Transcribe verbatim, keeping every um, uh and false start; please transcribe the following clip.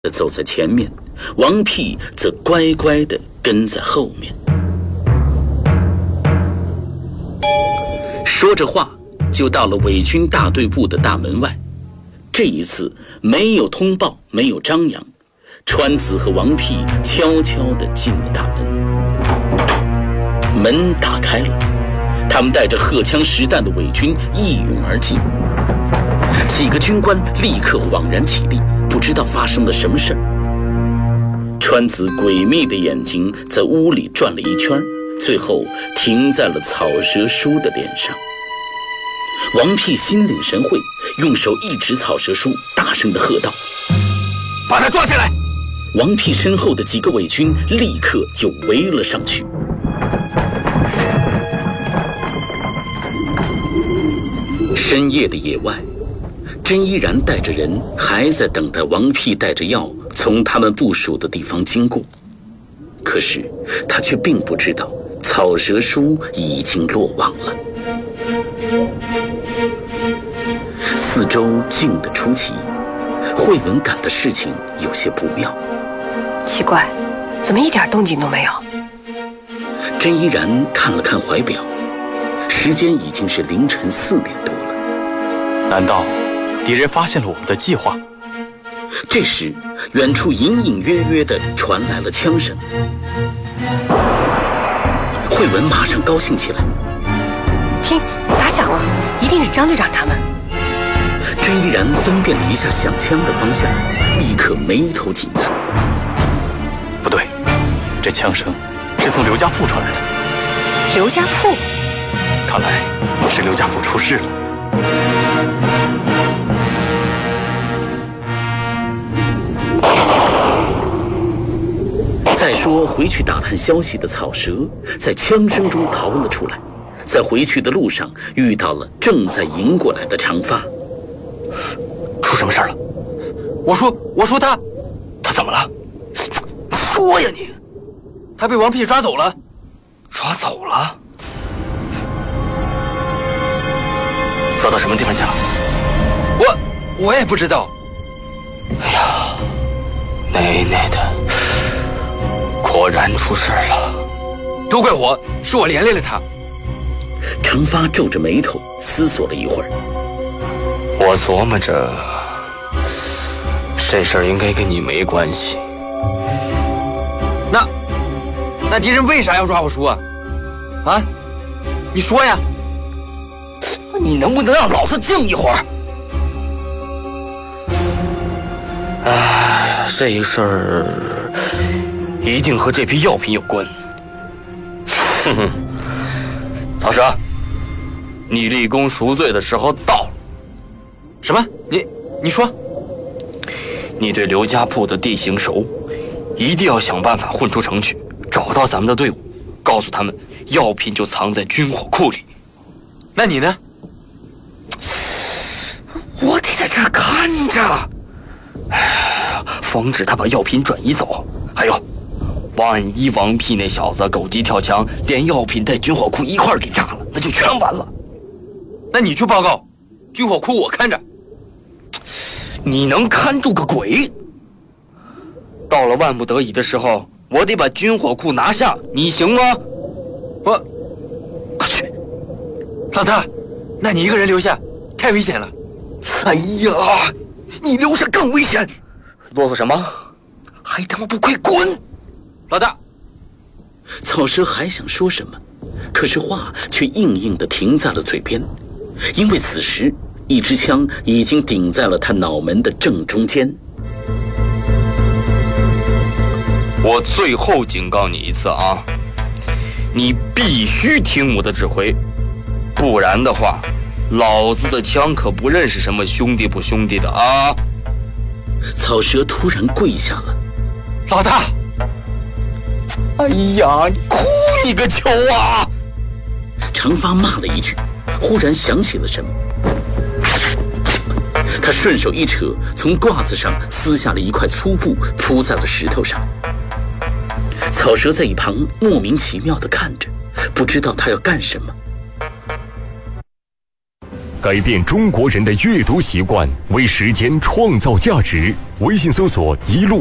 走在前面，王屁则乖乖地跟在后面。说着话，就到了伪军大队部的大门外。这一次没有通报，没有张扬，川子和王屁悄悄地进了大门。门打开了，他们带着荷枪实弹的伪军一涌而进。几个军官立刻恍然起立，不知道发生了什么事儿。川子诡秘的眼睛在屋里转了一圈，最后停在了草蛇叔的脸上。王屁心领神会，用手一指草蛇叔，大声地喝道：“ 把他抓起来！” 王屁身后的几个伪军立刻就围了上去。深夜的野外，甄依然带着人还在等待王屁带着药从他们部署的地方经过，可是他却并不知道草蛇叔已经落网了。四周静得出奇，慧文感的事情有些不妙。 奇怪，怎么一点动静都没有？ 甄依然看了看怀表，时间已经是凌晨四点多了。 难道敌人发现了我们的计划？ 这时，远处隐隐约约地传来了枪声。慧文马上高兴起来， 听，打响了，一定是张队长他们。 甄依然分辨了一下响枪的方向，立刻眉头紧蹙。 不对，这枪声是从刘家铺传来的。 刘家铺？ 看来是刘家铺出事了。 再说回去打探消息的草蛇，在枪声中逃了出来，在回去的路上遇到了正在迎过来的长发。 出什么事了？我说，我说他，他怎么了？说呀你！他被王屁抓走了。抓走了？抓到什么地方去了？我我也不知道。哎呀，奶奶的！果然出事了，都怪我，是我连累了他。 长发皱着眉头思索了一会儿， 我琢磨着，这事儿应该跟你没关系。那，那敌人为啥要抓我叔啊？啊，你说呀！你能不能让老子静一会儿？哎，这个事儿一定和这批药品有关。哼哼，曹蛇，你立功赎罪的时候到了。什么？你你说？你对刘家铺的地形熟，一定要想办法混出城去，找到咱们的队伍，告诉他们药品就藏在军火库里。那你呢？我得在这儿看着，防止他把药品转移走。还有，万一王屁那小子狗急跳墙，连药品带军火库一块儿给炸了，那就全完了。那你去报告，军火库我看着。你能看住个鬼？到了万不得已的时候，我得把军火库拿下，你行吗？我，快去！老大，那你一个人留下，太危险了。哎呀，你留下更危险！啰嗦什么？还他妈不快滚！老大， 草蛇还想说什么，可是话却硬硬地停在了嘴边，因为此时一支枪已经顶在了他脑门的正中间。 我最后警告你一次啊，你必须听我的指挥，不然的话，老子的枪可不认识什么兄弟不兄弟的啊！ 草蛇突然跪下了。 老大，哎呀，你哭你个球啊！ 长发骂了一句，忽然想起了什么，他顺手一扯，从褂子上撕下了一块粗布，铺在了石头上。草蛇在一旁莫名其妙地看着，不知道他要干什么。 改变中国人的阅读习惯，为时间创造价值。微信搜索一路